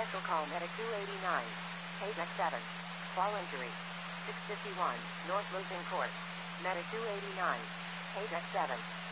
Special call Medic 289. Paydeck 7. Fall injury. 651, North Lisbon Court. Medic 289. Paydeck 7.